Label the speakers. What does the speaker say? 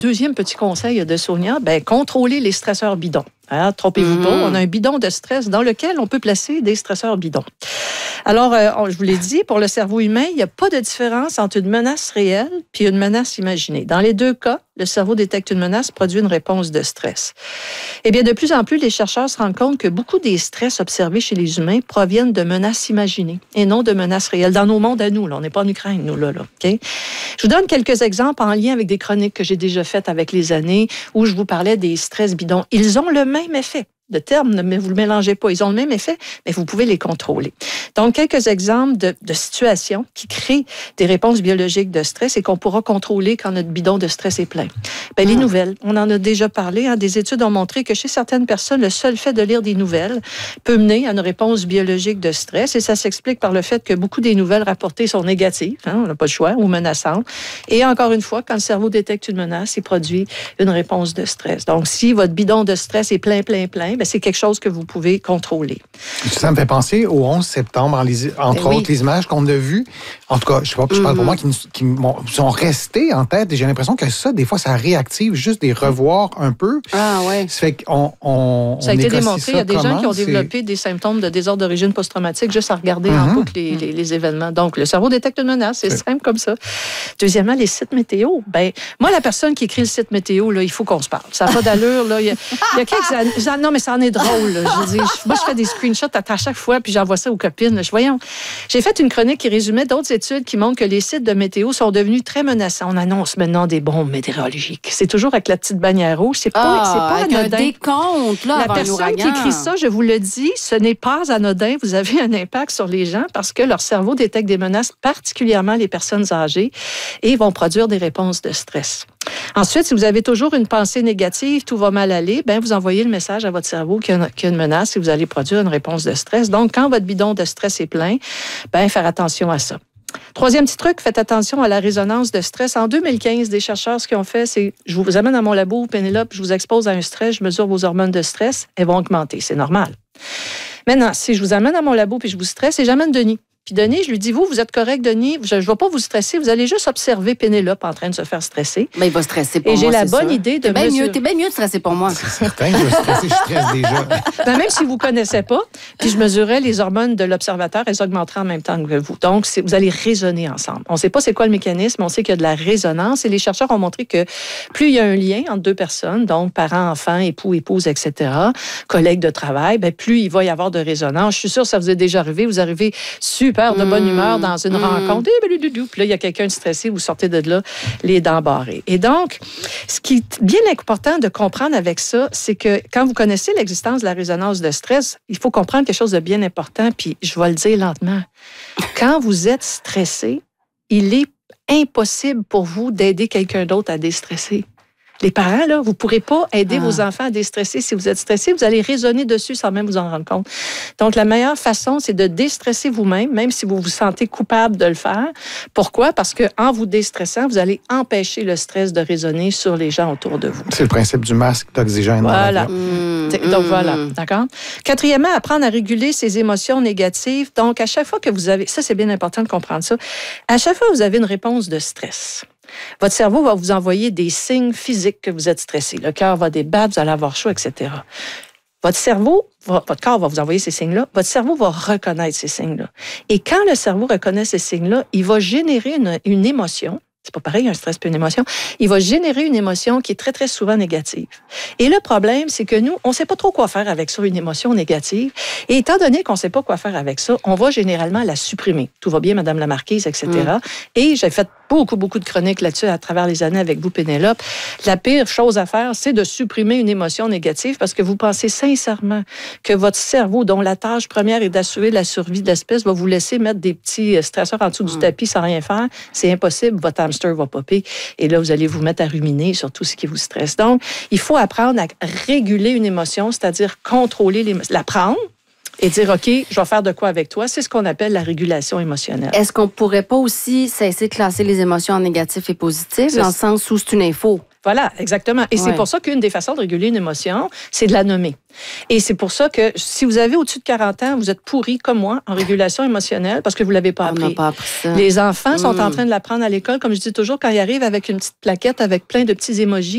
Speaker 1: deuxième petit conseil de Sonia, contrôlez les stresseurs bidons. Hein, trompez-vous pas, on a un bidon de stress dans lequel on peut placer des stresseurs bidons. Alors, je vous l'ai dit, pour le cerveau humain, il n'y a pas de différence entre une menace réelle puis une menace imaginée. Dans les deux cas, le cerveau détecte une menace, produit une réponse de stress. Eh bien, de plus en plus, les chercheurs se rendent compte que beaucoup des stress observés chez les humains proviennent de menaces imaginées et non de menaces réelles. Dans nos mondes à nous, là, on n'est pas en Ukraine, nous, là. OK? Je vous donne quelques exemples en lien avec des chroniques que j'ai déjà faites avec les années où je vous parlais des stress bidons. Ils ont le même effet. De termes, mais vous ne le mélangez pas. Ils ont le même effet, mais vous pouvez les contrôler. Donc, quelques exemples de situations qui créent des réponses biologiques de stress et qu'on pourra contrôler quand notre bidon de stress est plein. Les nouvelles, on en a déjà parlé. Hein, des études ont montré que chez certaines personnes, le seul fait de lire des nouvelles peut mener à une réponse biologique de stress. Et ça s'explique par le fait que beaucoup des nouvelles rapportées sont négatives, hein, on n'a pas le choix, ou menaçantes. Et encore une fois, quand le cerveau détecte une menace, il produit une réponse de stress. Donc, si votre bidon de stress est plein, c'est quelque chose que vous pouvez contrôler.
Speaker 2: Ça me fait penser au 11 septembre, entre autres, les images qu'on a vues. En tout cas, je parle pour moi, qui sont restées en tête. Et j'ai l'impression que ça, des fois, ça réactive juste des revoirs un peu.
Speaker 1: Ah ouais.
Speaker 2: Ça fait qu'on
Speaker 1: ça a été démontré. Il y a des gens qui ont développé des symptômes de désordre d'origine post-traumatique juste à regarder en boucle les événements. Donc, le cerveau détecte une menace. C'est simple comme ça. Deuxièmement, les sites météo. Moi, la personne qui écrit le site météo, là, il faut qu'on se parle. Ça n'a pas d'allure. Là. Il y a quelques années... Non, mais ça en est drôle. Là. Je veux dire, moi, je fais des screenshots à chaque fois, puis j'envoie ça aux copines. Voyons. J'ai fait une chronique qui résumait d'autres études qui montrent que les sites de météo sont devenus très menaçants. On annonce maintenant des bombes météorologiques. C'est toujours avec la petite bannière rouge. C'est pas
Speaker 3: avec
Speaker 1: anodin.
Speaker 3: Un décompte, là,
Speaker 1: la personne qui écrit ça, je vous le dis, ce n'est pas anodin. Vous avez un impact sur les gens parce que leur cerveau détecte des menaces, particulièrement les personnes âgées, et vont produire des réponses de stress. Ensuite, si vous avez toujours une pensée négative, tout va mal aller, vous envoyez le message à votre cerveau qu'il y a une menace et vous allez produire une réponse de stress. Donc, quand votre bidon de stress est plein, faire attention à ça. Troisième petit truc, faites attention à la résonance de stress. En 2015, des chercheurs, ce qu'ils ont fait, c'est je vous amène à mon labo, Pénélope, je vous expose à un stress, je mesure vos hormones de stress, elles vont augmenter. C'est normal. Maintenant, si je vous amène à mon labo puis je vous stresse et j'amène Denis. Puis Denis, je lui dis, vous êtes correct, Denis, je ne vais pas vous stresser, vous allez juste observer Pénélope en train de se faire stresser.
Speaker 3: Il va stresser pour moi,
Speaker 1: et j'ai la bonne idée de
Speaker 3: T'es bien mieux de stresser pour moi.
Speaker 2: C'est certain, je vais stresser, je stresse déjà.
Speaker 1: Même si vous ne connaissez pas, puis je mesurais les hormones de l'observateur, elles augmenteraient en même temps que vous. Donc, vous allez raisonner ensemble. On ne sait pas c'est quoi le mécanisme, on sait qu'il y a de la résonance et les chercheurs ont montré que plus il y a un lien entre deux personnes, donc parents, enfants, époux, épouse, etc., collègues de travail, plus il va y avoir de résonance. Je suis sûre que ça vous est déjà arrivé. Vous arrivez super de bonne humeur dans une rencontre. Puis là, il y a quelqu'un de stressé, vous sortez de là, les dents barrées. Et donc, ce qui est bien important de comprendre avec ça, c'est que quand vous connaissez l'existence de la résonance de stress, il faut comprendre quelque chose de bien important, puis je vais le dire lentement. Quand vous êtes stressé, il est impossible pour vous d'aider quelqu'un d'autre à déstresser. Les parents, là, vous ne pourrez pas aider vos enfants à déstresser. Si vous êtes stressé, vous allez raisonner dessus sans même vous en rendre compte. Donc, la meilleure façon, c'est de déstresser vous-même, même si vous vous sentez coupable de le faire. Pourquoi? Parce qu'en vous déstressant, vous allez empêcher le stress de résonner sur les gens autour de vous.
Speaker 2: C'est le principe du masque d'oxygène.
Speaker 1: Voilà. Donc, voilà. D'accord? Quatrièmement, apprendre à réguler ses émotions négatives. Donc, à chaque fois que vous avez... Ça, c'est bien important de comprendre ça. À chaque fois que vous avez une réponse de stress, votre cerveau va vous envoyer des signes physiques que vous êtes stressé. Le cœur va débattre, vous allez avoir chaud, etc. Votre corps va vous envoyer ces signes-là. Votre cerveau va reconnaître ces signes-là. Et quand le cerveau reconnaît ces signes-là, il va générer une émotion. C'est pas pareil, un stress puis une émotion. Il va générer une émotion qui est très, très souvent négative. Et le problème, c'est que nous, on ne sait pas trop quoi faire avec ça, une émotion négative. Et étant donné qu'on ne sait pas quoi faire avec ça, on va généralement la supprimer. Tout va bien, Madame la Marquise, etc. Et j'ai fait beaucoup de chroniques là-dessus à travers les années avec vous, Pénélope. La pire chose à faire, c'est de supprimer une émotion négative parce que vous pensez sincèrement que votre cerveau, dont la tâche première est d'assurer la survie de l'espèce, va vous laisser mettre des petits stresseurs en dessous du tapis sans rien faire. C'est impossible. Votre hamster va popper. Et là, vous allez vous mettre à ruminer sur tout ce qui vous stresse. Donc, il faut apprendre à réguler une émotion, c'est-à-dire contrôler la prendre et dire, OK, je vais faire de quoi avec toi. C'est ce qu'on appelle la régulation émotionnelle.
Speaker 3: Est-ce qu'on ne pourrait pas aussi cesser de classer les émotions en négatif et positif, dans le sens où c'est une info?
Speaker 1: Voilà, exactement. Et c'est pour ça qu'une des façons de réguler une émotion, c'est de la nommer. Et c'est pour ça que si vous avez au-dessus de 40 ans, vous êtes pourri comme moi en régulation émotionnelle parce que vous ne l'avez pas appris.
Speaker 3: On n'a pas appris ça.
Speaker 1: Les enfants sont en train de l'apprendre à l'école, comme je dis toujours, quand ils arrivent avec une petite plaquette avec plein de petits émojis